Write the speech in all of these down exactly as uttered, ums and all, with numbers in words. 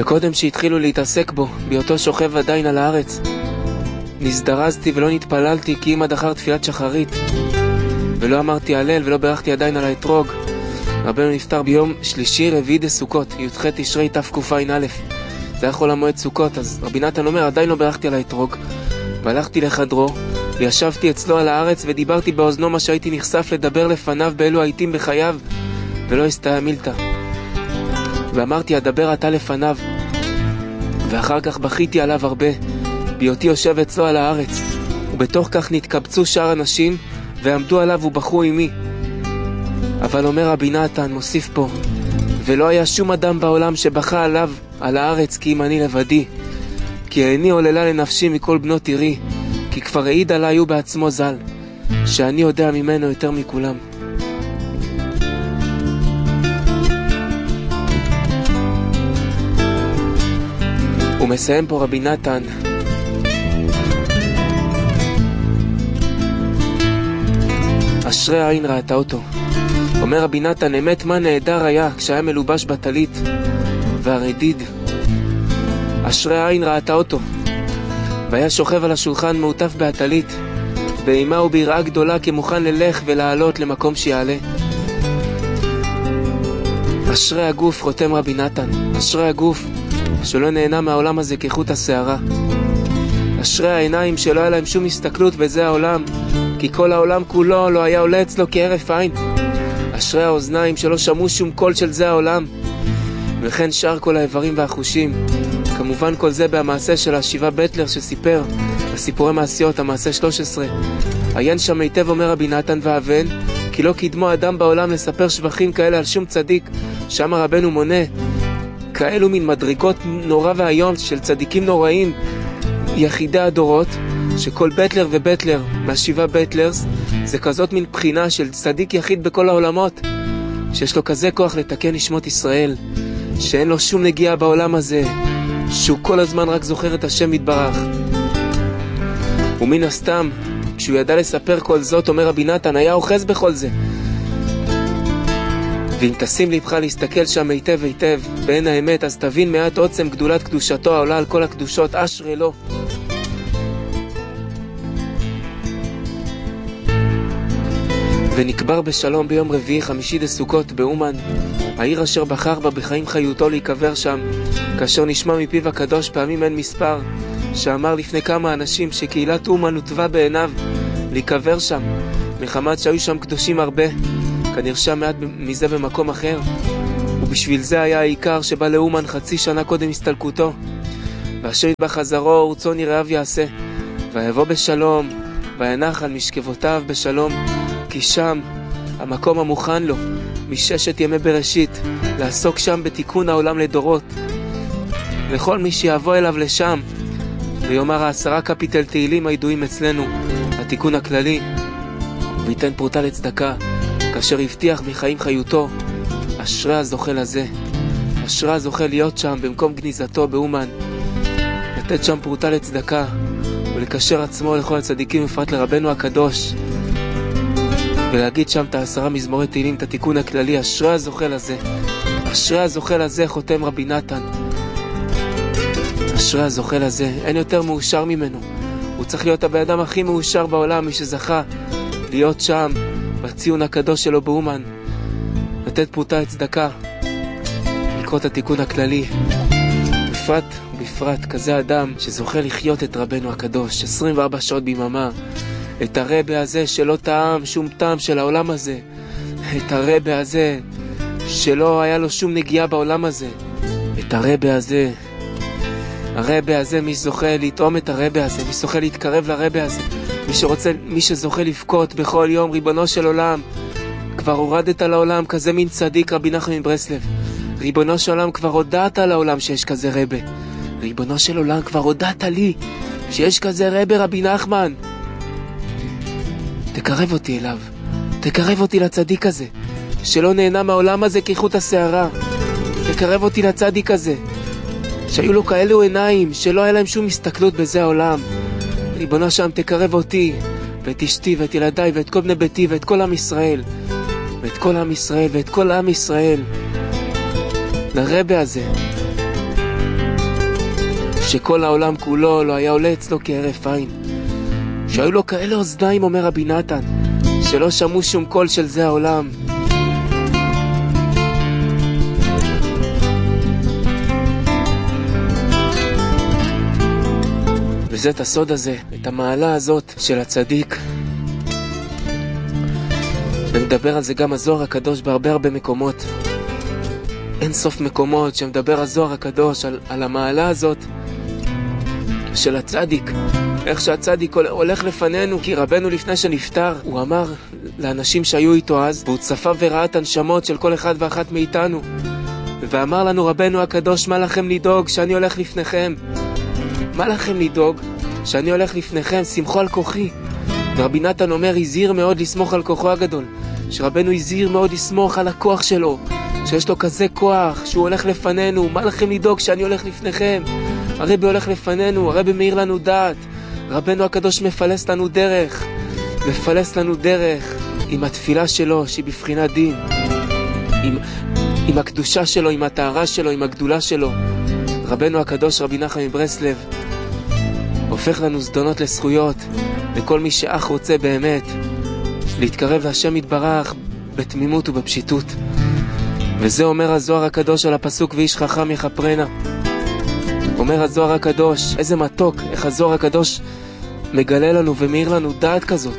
וקודם שהתחילו להתעסק בו, בהיותו שוכב עדיין על הארץ, נזדרזתי ולא נתפללתי כי אם עד אחר תפילת שחרית, ולא אמרתי הלל ולא ברכתי עדיין על האתרוג. רבנו נפטר ביום שלישי רביעי דסוכות, י"ח תשרי תקע"א. זה היה חול המועד סוכות, אז רבי נתן אומר, עדיין לא ברכתי על האתרוג. והלכתי לחדרו, וישבתי אצלו על הארץ, ודיברתי באוזנו מה שהייתי נחשף לדבר לפניו באלו העיתים בחייו, ולא הסתייע מילתא. ואמרתי, אדבר אתה לפניו. ואחר כך בכיתי עליו הרבה, בהיותי יושב אצלו על הארץ, ובתוך כך נתקבצו שאר אנשים, ועמדו עליו ובכו עמי. אבל אומר רבי נתן, מוסיף פה, ולא היה שום אדם בעולם שבכה עליו על הארץ כי אם אני לבדי, כי איני עוללה לנפשי מכל בנות עירי, כי כבר העיד עליי הוא בעצמו ז"ל, שאני יודע ממנו יותר מכולם. הוא מסיים פה רבי נתן, אשרי העין ראתה אותו. אומר רבי נתן, אמת מה נהדר היה כשהיה מלובש בטלית והרדיד. אשרי העין ראתה אותו, והיה שוכב על השולחן מעוטף בהטלית, באימה וביראה גדולה כמוכן ללך ולעלות למקום שיעלה. אשרי הגוף, חותם רבי נתן, אשרי הגוף שלא נהנה מהעולם הזה כחוט השערה. אשרי העיניים שלא היה להם שום הסתכלות בזה העולם, כי כל העולם כולו לא היה עולה אצלו כהרף עין. אשרי האוזניים שלא שמעו שום קול של זה העולם, וכן שאר כל האיברים והחושים. כמובן כל זה במעשה של השיבה בטלר שסיפר, הסיפורי מעשיות, המעשה שלוש עשרה. עיין שם היטב, אומר רבי נתן ואבן, כי לא קדמו אדם בעולם לספר שבחים כאלה על שום צדיק. שם רבנו מונה כאלו מן מדרגות נורא והיום של צדיקים נוראים, יחידי הדורות, שכל בטלר ובטלר מהשיבה בטלרס זה כזאת מן בחינה של צדיק יחיד בכל העולמות, שיש לו כזה כוח לתקן נשמות ישראל, שאין לו שום נגיעה בעולם הזה, שהוא כל הזמן רק זוכר את השם יתברך. ומן הסתם, כשהוא ידע לספר כל זאת, אומר רבי נתן, היה אוחז בכל זה. ואם תשים לבך להסתכל שם היטב היטב בעין האמת, אז תבין מעט עוצם גדולת קדושתו העולה על כל הקדושות, אשרי לו. ונקבר בשלום ביום רביעי חמישי דסוכות באומן, העיר אשר בחר בה בחיים חיותו להיקבר שם, כאשר נשמע מפיו הקדוש פעמים אין מספר, שאמר לפני כמה אנשים שקהילת אומן הוטבה בעיניו להיקבר שם, מחמת שהיו שם קדושים הרבה, כנרשם מעט מזה במקום אחר, ובשביל זה היה העיקר שבא לאומן חצי שנה קודם הסתלקותו, ואשר יתבח חזרו ורצון יראיו יעשה, ויבוא בשלום, וינח על משכבותיו בשלום, כי שם המקום המוכן לו מששת ימי בראשית, לעסוק שם בתיקון העולם לדורות. לכל מי שיבוא אליו לשם ויאמר העשרה קפיטל תהילים הידועים אצלנו, התיקון הכללי, ויתן פרוטה לצדקה, כאשר הבטיח מחיים חיותו, אשרי הזוכה לזה, אשרי הזוכה להיות שם במקום גניזתו באומן, לתת שם פרוטה לצדקה ולקשר עצמו לכל הצדיקים, בפרט לרבנו הקדוש, ולהגיד שם את העשרה מזמורי תהילים, את התיקון הכללי. אשרי הזוכה לזה, אשרי הזוכה לזה, חותם רבי נתן, אשרי הזוכה לזה, אין יותר מאושר ממנו. הוא צריך להיות הבן אדם הכי מאושר בעולם, מי שזכה להיות שם בציון הקדוש שלו באומן, לתת פרוטה לצדקה, לקרוא את התיקון הכללי. בפרט בפרט כזה אדם שזוכה לחיות את רבנו הקדוש עשרים וארבע שעות ביממה, את הרבי הזה שלא טעם שום טעם של העולם הזה, את הרבי הזה שלא היה לו שום נגיעה בעולם הזה, את הרבי הזה, הרבי הזה, מי שזוכה לטעום את הרבי הזה, מי שזוכה להתקרב לרבי הזה, מי שרוצה, מי שזוכה לבכות בכל יום, ריבונו של עולם, כבר הורדת לעולם כזה מין צדיק, רבי נחמן מברסלב, ריבונו של עולם, כבר הודעת לעולם שיש כזה רבי, ריבונו של עולם, כבר הודעת לי שיש כזה רבי, רבי נחמן, תקרב אותי אליו, תקרב אותי לצדיק הזה שלא נהנה מהעולם הזה כחוט השערה, תקרב אותי לצדיק הזה שהיו לו כאלו עיניים שלא היה להם שום הסתכלות בזה העולם. ריבונו שם, תקרב אותי ואת אשתי ואת ילדיי ואת כל בני ביתי ואת כל עם ישראל ואת כל עם ישראל ואת כל עם ישראל לרבי הזה, שכל העולם כולו לא היה עולה אצלו כהרף עין. שהיו לו כאלה אוזניים, אומר רבי נתן, שלא שמעו שום קול של זה העולם. וזה את הסוד הזה, את המעלה הזאת של הצדיק. ומדבר על זה גם הזוהר הקדוש בהרבה הרבה מקומות. אין סוף מקומות שמדבר הזוהר הקדוש על, על המעלה הזאת של הצדיק. איך שהצדיק הולך לפנינו, כי רבנו לפני שנפטר, הוא אמר לאנשים שהיו איתו אז, והוא צפה וראה את הנשמות של כל אחד ואחת מאיתנו. ואמר לנו רבנו הקדוש, מה לכם לדאוג שאני הולך לפניכם? מה לכם לדאוג שאני הולך לפניכם? שמחו על כוחי. ורבי נתן אומר, הזהיר מאוד לסמוך על כוחו הגדול. שרבנו הזהיר מאוד לסמוך על הכוח שלו, שיש לו כזה כוח, שהוא הולך לפנינו. מה לכם לדאוג שאני הולך לפניכם? הרבי הולך לפנינו, הרבי מאיר לנו דעת. רבנו הקדוש מפלס לנו דרך, מפלס לנו דרך עם התפילה שלו, שהיא בבחינת דין, עם, עם הקדושה שלו, עם הטהרה שלו, עם הגדולה שלו. רבנו הקדוש, רבי נחמן מברסלב, הופך לנו זדונות לזכויות, לכל מי שאח רוצה באמת להתקרב להשם יתברך בתמימות ובפשיטות. וזה אומר הזוהר הקדוש על הפסוק, ואיש חכם יחפרנה. אומר הזוהר הקדוש, איזה מתוק, איך הזוהר הקדוש מגלה לנו ומאיר לנו דעת כזאת.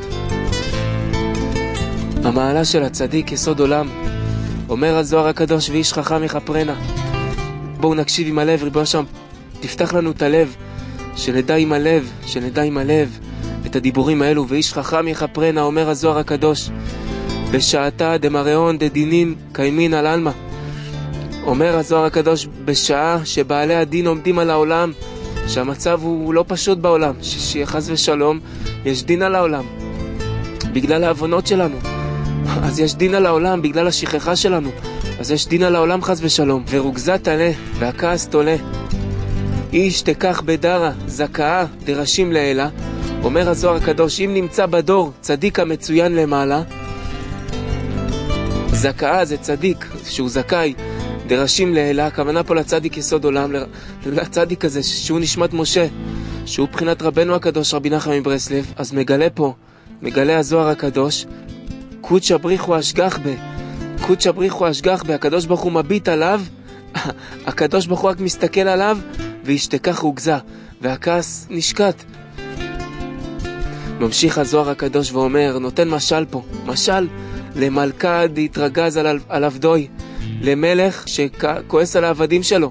המעלה של הצדיק יסוד עולם. אומר הזוהר הקדוש, ואיש חכם יחפרנה. בואו נקשיב עם הלב, ריבונו שם, תפתח לנו את הלב, שנדע עם הלב, שנדע עם הלב את הדיבורים האלו. ואיש חכם יחפרנה, אומר הזוהר הקדוש, בשעתה דמראון דדינין קיימין על אלמה. אומר הזוהר הקדוש, בשעה שבעלי הדין עומדים על העולם, שהמצב הוא לא פשוט בעולם, שחס ושלום יש דין על העולם בגלל העוונות שלנו, אז יש דין על העולם בגלל השכחה שלנו, אז יש דין על העולם חס ושלום. ורוגזה תלה והכעס תולה, איש תקח בדרה זכאה דרשים לאלה. אומר הזוהר הקדוש, אם נמצא בדור צדיק המצוין למעלה, זכאה זה צדיק שהוא זכאי, דרשים לאלה, הכוונה פה לצדיק יסוד עולם, לצדיק הזה שהוא נשמת משה, שהוא בחינת רבנו הקדוש רבי נחמן מברסלב. אז מגלה פה, מגלה הזוהר הקדוש, קודשא בריחו אשגח בה, קודשא בריחו אשגח בה, הקדוש ברוך הוא מביט עליו, הקדוש ברוך הוא רק מסתכל עליו, וישתכח רוגזה, והכעס נשקט. ממשיך הזוהר הקדוש ואומר, נותן משל פה, משל למלכה דהתרגז על, על עבדוי, למלך שכועס על העבדים שלו.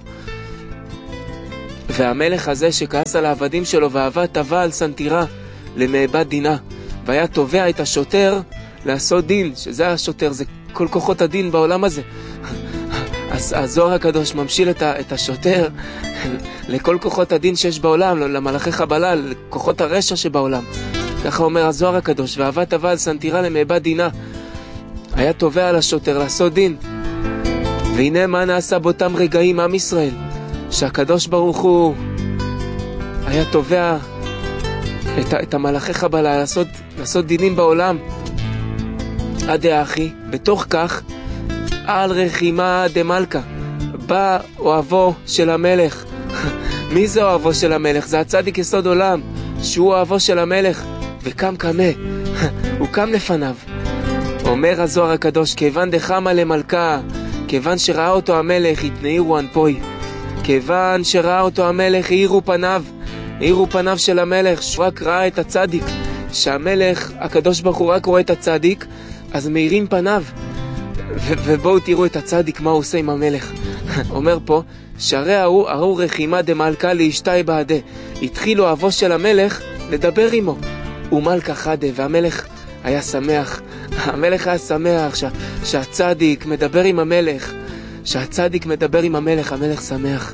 והמלך הזה שכעס על העבדים שלו והעבד טבע על סנטירה למאבד דינה, והיה תובע את השוטר לעשות דין, שזה השוטר, זה כל כוחות הדין בעולם הזה. אז הזוהר הקדוש ממשיל את, ה, את השוטר לכל כוחות הדין שיש בעולם, למלאכי חבלה, לכוחות הרשע שבעולם. ככה אומר הזוהר הקדוש, והעבד טבע על סנטירה למאבד דינה, היה תובע על השוטר לעשות דין. והנה מה נעשה באותם רגעים עם ישראל, שהקדוש ברוך הוא היה תובע את, את המלאכי חבלה לעשות, לעשות דינים בעולם. עד האחי, בתוך כך, על רחימה דמלכה, בא אוהבו של המלך. מי זה אוהבו של המלך? זה הצדיק יסוד עולם, שהוא אוהבו של המלך, וקם קמה, הוא קם לפניו. אומר הזוהר הקדוש, כיוון דחמה למלכה, כיוון שראה אותו המלך, התנעירו אנפוי. כיוון שראה אותו המלך, העירו פניו, העירו פניו של המלך, שהוא רק ראה את הצדיק. שהמלך, הקדוש ברוך הוא רק רואה את הצדיק, אז מאירים פניו. ו- ובואו תראו את הצדיק, מה הוא עושה עם המלך. אומר פה, שהרי ההוא, ההוא רחימה דמלכה לאשתי בעדה. התחילו אבו של המלך לדבר עמו. ומלכה חדה, והמלך היה שמח. המלך היה שמח שה- שהצדיק מדבר עם המלך. שהצדיק מדבר עם המלך, המלך שמח.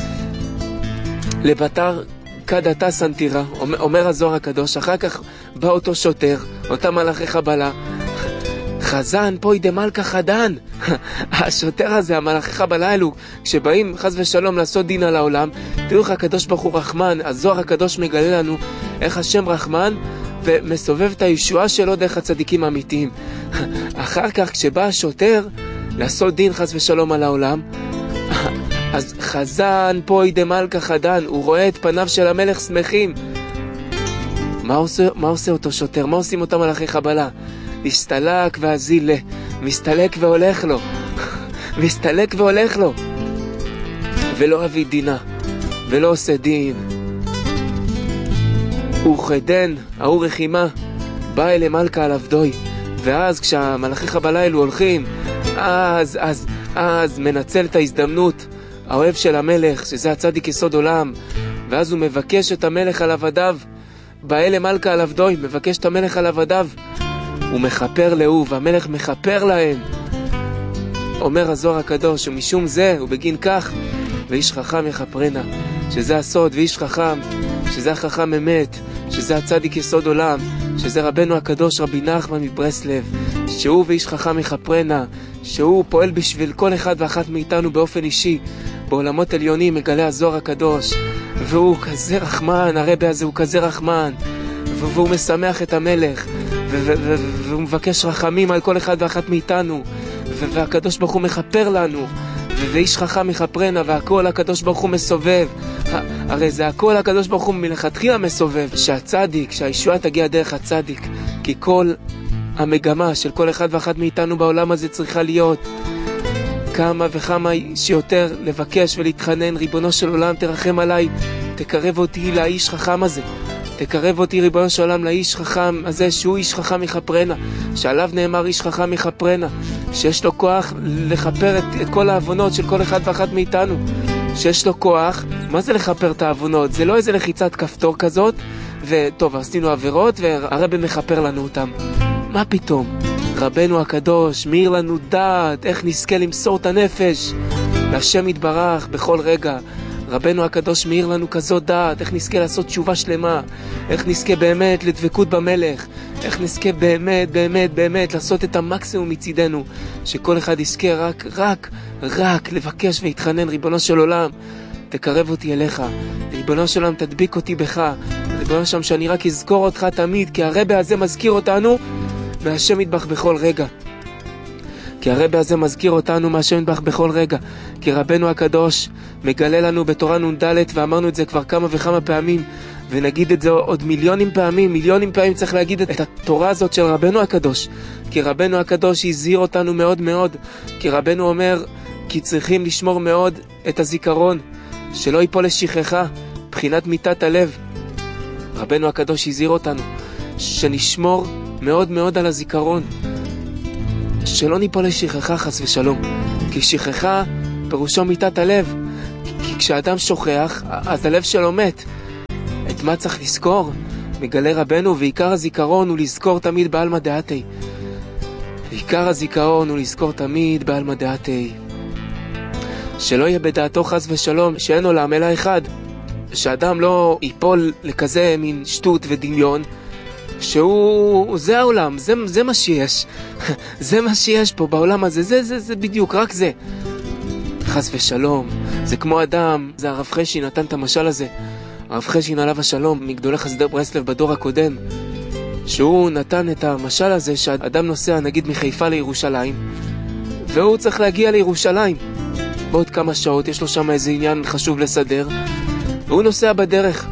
לבטר כדתה סנטירה, אומר, אומר הזוהר הקדוש, אחר כך בא אותו שוטר, אותה מלאכי חבלה, חזן פוי דמלכה חדן. השוטר הזה, המלאכי חבלה האלו, כשבאים חס ושלום לעשות דין על העולם, תראו איך הקדוש ברוך הוא רחמן. הזוהר הקדוש מגלה לנו איך השם רחמן ומסובב את הישועה שלו דרך הצדיקים האמיתיים. אחר כך כשבא השוטר לעשות דין חס ושלום על העולם, אז חזן פוי דמלכה חדן, הוא רואה את פניו של המלך שמחים. מה עושה, מה עושה אותו שוטר? מה עושים אותם מלאכי חבלה? מסתלק והזילה, מסתלק והולך לו, מסתלק והולך לו, ולא אביא דינה, ולא עושה דין. וחדן, ההוא רחימה, בא אלה מלכה על עבדוי, ואז כשהמלאכי חבלה האלו הולכים, אז, אז, אז מנצל את ההזדמנות, האוהב של המלך, שזה הצדיק יסוד עולם, ואז הוא מבקש את המלך על עבדיו, בא אלה מלכה על עבדוי, מבקש את המלך על עבדיו, הוא מחפר לאהוב, והמלך מחפר להם. אומר הזוהר הקדוש, ומשום זה, ובגין כך, ואיש חכם יחפרנה, שזה הסוד, ואיש חכם, שזה החכם אמת, שזה הצדיק יסוד עולם, שזה רבנו הקדוש רבי נחמן מברסלב, שהוא ואיש חכם יחפרנה, שהוא פועל בשביל כל אחד ואחת מאיתנו באופן אישי, בעולמות עליונים מגלה הזוהר הקדוש, והוא כזה רחמן, הרבי הזה הוא כזה רחמן, והוא משמח את המלך, והוא מבקש רחמים על כל אחד ואחת מאיתנו, והקדוש ברוך הוא מחפר לנו, ואיש חכם מחפרנה, והכל הקדוש ברוך הוא מסובב. הרי זה הכל הקדוש ברוך הוא מלכתחילה מסובב, שהצדיק, שהישועה תגיע דרך הצדיק, כי כל המגמה של כל אחד ואחת מאיתנו בעולם הזה צריכה להיות כמה וכמה שיותר לבקש ולהתחנן, ריבונו של עולם תרחם עליי, תקרב אותי לאיש חכם הזה, תקרב אותי ריבונו של עולם לאיש חכם הזה, שהוא איש חכם מחפרנה, שעליו נאמר איש חכם מחפרנה, שיש לו כוח לחפר את, את כל העוונות של כל אחד ואחת מאיתנו, שיש לו כוח. מה זה לחפר את העוונות? זה לא איזה לחיצת כפתור כזאת וטוב עשינו עבירות והרבי מחפר לנו אותם, מה פתאום? רבנו הקדוש מאיר לנו דעת איך נזכה למסור את הנפש להשם יתברך בכל רגע. רבנו הקדוש מאיר לנו כזאת דעת, איך נזכה לעשות תשובה שלמה, איך נזכה באמת לדבקות במלך, איך נזכה באמת באמת באמת לעשות את המקסימום מצידנו, שכל אחד יזכה רק רק רק לבקש והתחנן, ריבונו של עולם תקרב אותי אליך, ריבונו של עולם תדביק אותי בך, ריבונו של עולם שאני רק אזכור אותך תמיד, כי הרבי הזה מזכיר אותנו מהשם יתברך בכל רגע, כי הרבי הזה מזכיר אותנו מהשם יתברך בכל רגע, כי רבנו הקדוש מגלה לנו בתורה נ"ד, ואמרנו את זה כבר כמה וכמה פעמים, ונגיד את זה עוד מיליונים פעמים, מיליונים פעמים צריך להגיד את התורה הזאת של רבנו הקדוש, כי רבנו הקדוש הזהיר אותנו מאוד מאוד, כי רבנו אומר כי צריכים לשמור מאוד את הזיכרון, שלא ייפול לשכחה, בחינת מיתת הלב. רבנו הקדוש הזהיר אותנו שנשמור מאוד מאוד על הזיכרון, שלא ניפול לשכחה חס ושלום, כי שכחה פירושו מיתת הלב, כי כשאדם שוכח אז הלב שלו מת. את מה צריך לזכור? מגלה רבנו, ועיקר הזיכרון הוא לזכור תמיד בעלמא דעתי, עיקר הזיכרון הוא לזכור תמיד בעלמא דעתי, שלא יהיה בדעתו חס ושלום שאין עולם אלא אחד, שאדם לא ייפול לכזה מין שטות ודמיון שהוא זה העולם, זה, זה מה שיש זה מה שיש פה בעולם הזה, זה, זה, זה בדיוק, רק זה חס ושלום. זה כמו אדם, זה הרב חשי נתן את המשל הזה, הרב חשי עליו השלום מגדולי חסידי ברסלב בדור הקודם, שהוא נתן את המשל הזה שאדם נוסע נגיד מחיפה לירושלים, והוא צריך להגיע לירושלים בעוד כמה שעות, יש לו שם איזה עניין חשוב לסדר, והוא נוסע בדרך,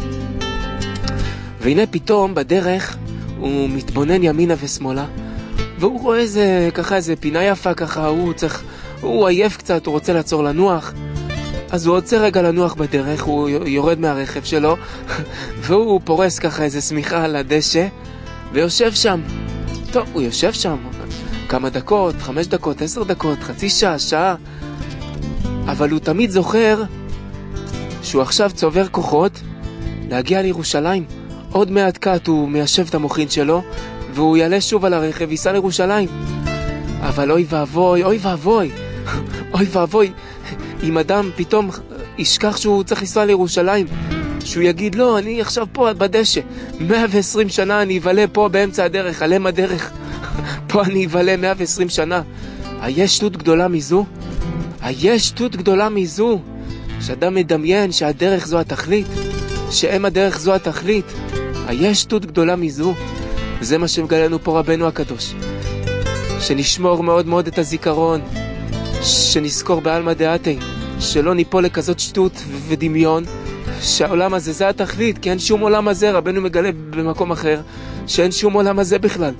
והנה פתאום בדרך הוא מתבונן ימינה ושמאלה, והוא רואה איזה ככה איזה פינה יפה ככה, הוא צריך, הוא עייף קצת, הוא רוצה לעצור לנוח, אז הוא עוצר רגע לנוח בדרך, הוא יורד מהרכב שלו והוא פורס ככה איזה סמיכה על הדשא ויושב שם. טוב, הוא יושב שם כמה דקות, חמש דקות, עשר דקות, חצי שעה, שעה, אבל הוא תמיד זוכר שהוא עכשיו צובר כוחות להגיע לירושלים. עוד מעט קט הוא מיישב את המוחין שלו והוא יעלה שוב על הרכב ויסע לירושלים. אבל אוי ואבוי, אוי ואבוי אוי ואבוי אם אדם פתאום ישכח שהוא צריך לנסוע לירושלים, שהוא יגיד לא, אני עכשיו פה בדשא מאה ועשרים שנה אני אבלה פה באמצע הדרך, עלם הדרך פה אני אבלה מאה ועשרים שנה. היש שטות גדולה מזו? היש שטות גדולה מזו שאדם מדמיין שהדרך זו התכלית, שאם הדרך זו התכלית? היש שטות גדולה מזו? זה מה שמגלנו פה רבנו הקדוש, שנשמור מאוד מאוד את הזיכרון, שנזכור בעלמא דעתי, שלא ניפול לכזאת שטות ודמיון, שהעולם הזה זה התכלית, כי אין שום עולם הזה. רבנו מגלה במקום אחר שאין שום עולם הזה בכלל.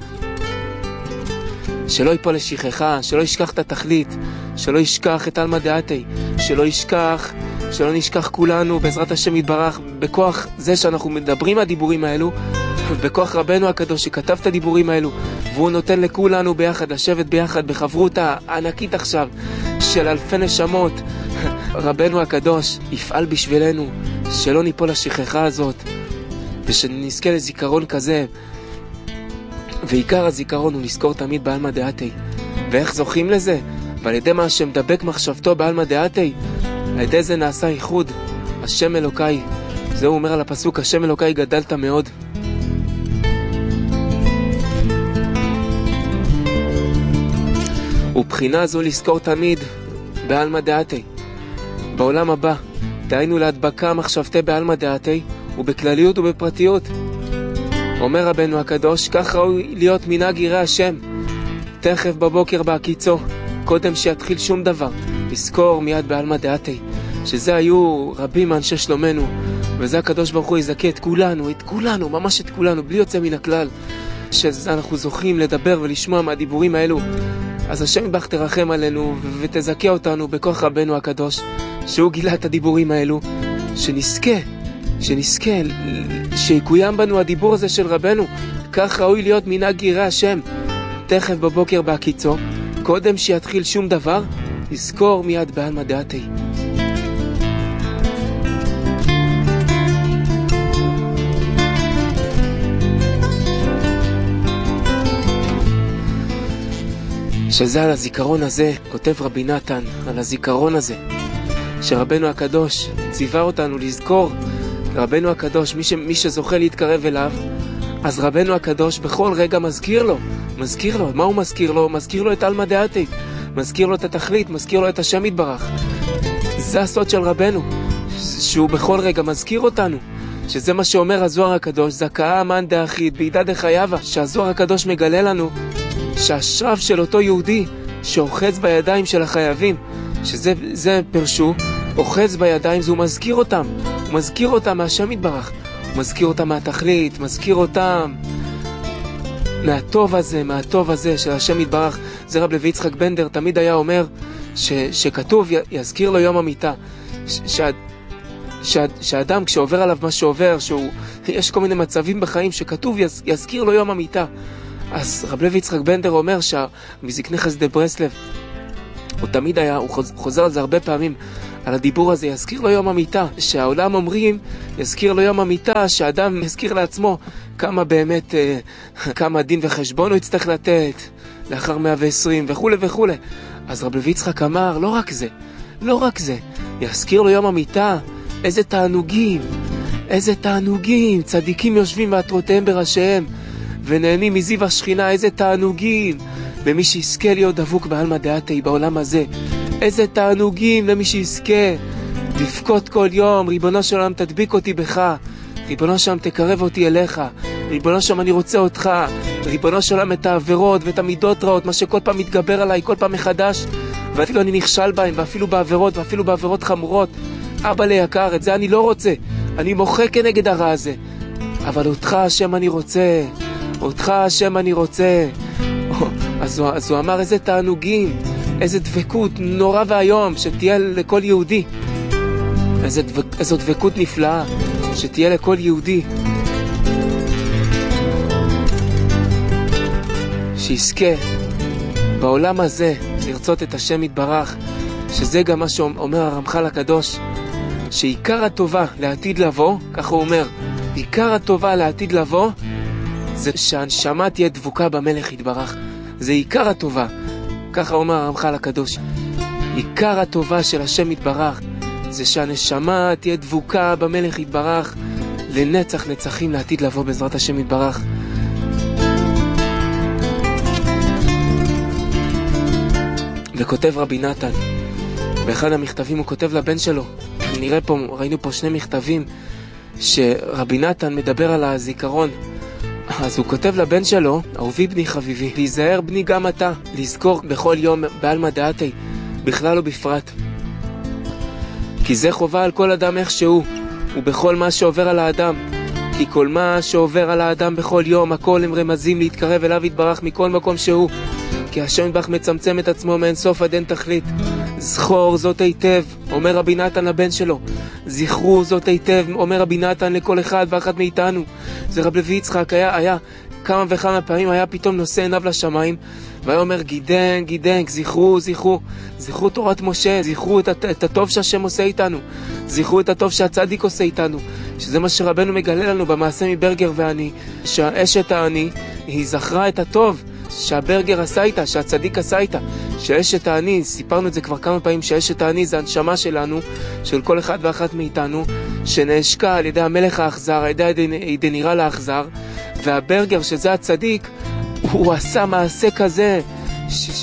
שלא ייפול לשכחה, שלא ישכח את התכלית, שלא ישכח את אלמא דעתי, שלא ישכח, שלא נשכח כולנו בעזרת השם יתברך, בכוח זה שאנחנו מדברים הדיבורים האלו, בכוח רבנו הקדוש שכתב את הדיבורים האלו, והוא נותן לכולנו ביחד לשבת ביחד בחברותה ענקית עכשיו של אלפי נשמות. רבנו הקדוש יפעל בשבילנו שלא ניפול לשכחה הזאת, ושנזכה לזיכרון כזה. ועיקר הזיכרון הוא לזכור תמיד באלמא דעתי. ואיך זוכים לזה? ועל ידי מה שמדבק מחשבתו באלמא דעתי, על ידי זה נעשה ייחוד. השם אלוקי, זה הוא אומר על הפסוק, השם אלוקי גדלת מאוד. ובחינה זו לזכור תמיד באלמא דעתי. בעולם הבא, דהיינו להדבקה מחשבתי באלמא דעתי, ובכלליות ובפרטיות. אומר רבנו הקדוש, כך ראוי להיות מנהג ירא השם. תכף בבוקר בהקיצו, קודם שיתחיל שום דבר, לזכור מיד באלמא דעתי, שזה היו רבים מאנשי שלומנו, וזה הקדוש ברוך הוא יזכה את כולנו, את כולנו, ממש את כולנו, בלי יוצא מן הכלל, שאנחנו זוכים לדבר ולשמוע מהדיבורים האלו. אז השם יתברך תרחם עלינו ותזכה אותנו בכוח רבנו הקדוש, שהוא גילה את הדיבורים האלו, שנזכה, שנזכה, שיקוים בנו הדיבור הזה של רבנו. כך ראוי להיות מנהג ירא השם. תכף בבוקר בהקיצו, קודם שיתחיל שום דבר, לזכור מיד באלמא דעתי. שזה על הזיכרון הזה, כותב רבי נתן, על הזיכרון הזה, שרבנו הקדוש ציווה אותנו לזכור. רבנו הקדוש, מי, ש... מי שזוכה להתקרב אליו, אז רבנו הקדוש בכל רגע מזכיר לו, מזכיר לו, מה הוא מזכיר לו? מזכיר לו את אלמא דעתי, מזכיר לו את התכלית, מזכיר לו את השם יתברך. זה הסוד של רבנו, שהוא בכל רגע מזכיר אותנו, שזה מה שאומר הזוהר הקדוש, זכאה מאן דאחיד בעידא דחייבא, שהזוהר הקדוש מגלה לנו שהשרב של אותו יהודי שאוחז בידיים של החייבים, שזה זה פרשו, אוחז בידיים, זה הוא מזכיר אותם, הוא מזכיר אותם מהשם יתברך, הוא מזכיר אותם מהתכלית, מזכיר אותם מהטוב הזה, מהטוב הזה של השם יתברך. זה רב לוי יצחק בנדר תמיד היה אומר ש, שכתוב י, יזכיר לו יום המיטה, ש, ש, ש, שהאדם כשעובר עליו מה שעובר, שהוא, יש כל מיני מצבים בחיים שכתוב יז, יזכיר לו יום המיטה. אז רב לוי יצחק בנדר אומר שמזקני חסידי ברסלב, הוא תמיד היה, הוא חוזר על זה הרבה פעמים, על הדיבור הזה, יזכיר לו יום המיטה, שהעולם אומרים, יזכיר לו יום המיטה, שהאדם יזכיר לעצמו כמה באמת, כמה דין וחשבון הוא יצטרך לתת, לאחר מאה ועשרים וכו' וכו'. אז רב לוי יצחק אמר, לא רק זה, לא רק זה, יזכיר לו יום המיטה, איזה תענוגים, איזה תענוגים, צדיקים יושבים ועטרותיהם בראשיהם, ונהנים מזיו השכינה, איזה תענוגים, למי שיזכה להיות דבוק באלמא דעתי בעולם הזה. איזה תענוגים למי שיזכה לבכות כל יום, ריבונו של עולם תדביק אותי בך, ריבונו של עולם תקרב אותי אליך, ריבונו של עולם אני רוצה אותך, ריבונו של עולם את העבירות ואת המידות רעות, מה שכל פעם מתגבר עליי כל פעם מחדש, ואפילו אני נכשל בהם, ואפילו בעבירות, ואפילו בעבירות חמורות. אבא ליקר, את זה אני לא רוצה, אני מוחה כנגד הרע הזה, אבל אותך השם אני רוצה, אותך השם אני רוצה. אז הוא, אז הוא אמר איזה תענוגים, איזה דבקות נורא והיום שתהיה לכל יהודי, איזה דבק, איזו דבקות נפלאה שתהיה לכל יהודי, שיזכה בעולם הזה לרצות את השם יתברך, שזה גם מה שאומר הרמח"ל הקדוש, שעיקר הטובה לעתיד לבוא, ככה הוא אומר, עיקר הטובה לעתיד לבוא זה שהנשמה תהיה דבוקה במלך יתברך, זה עיקר הטובה, ככה אומר הרמח"ל הקדוש. עיקר הטובה של השם יתברך זה שהנשמה תהיה דבוקה במלך יתברך לנצח נצחים לעתיד לבוא בעזרת השם יתברך. וכותב רבי נתן באחד המכתבים, הוא כותב לבן שלו, נראה פה, ראינו פה שני מכתבים שרבי נתן מדבר על הזיכרון. אז הוא כותב לבן שלו, אהובי בני חביבי, להיזהר בני גם אתה, לזכור בכל יום בעלמא דעתי, בכלל ובפרט, כי זה חובה על כל אדם איכשהו, ובכל מה שעובר על האדם. כי כל מה שעובר על האדם בכל יום, הכל הם רמזים להתקרב אליו יתברך מכל מקום שהוא. כי השם יתברך מצמצם את עצמו מאין סוף עד אין תכלית. זכור זאת היטב, אומר רבי נתן לבן שלו. זכרו זאת היטב, אומר רבי נתן לכל אחד ואחת מאיתנו. זה רב לוי יצחק היה, היה כמה וכמה פעמים היה פתאום נושא עיניו לשמיים, והיה אומר גידנק, גידנק, זכרו, זכרו, זכרו תורת משה, זכרו את, את הטוב שהשם עושה איתנו, זכרו את הטוב שהצדיק עושה איתנו, שזה מה שרבנו מגלה לנו במעשה מברגר ואני, שהאשת העני היא זכרה את הטוב שהברגר עשה איתה, שהצדיק עשה איתה, שהאשת העני, סיפרנו את זה כבר כמה פעמים, שהאשת העני זה הנשמה שלנו, של כל אחד ואחת מאיתנו, שנעשקה על ידי המלך האכזר, על ידי דנירה האכזר, והברגר שזה הצדיק, הוא עשה מעשה כזה, ש...